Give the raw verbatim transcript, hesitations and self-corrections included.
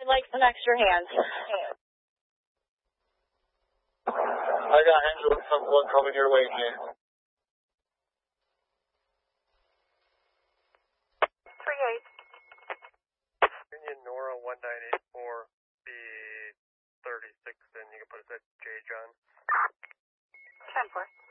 like some extra hands. I got hands with someone coming your way here. three eight. Union Nora one nine eight four, B thirty-six, and you can put us at J John. ten four.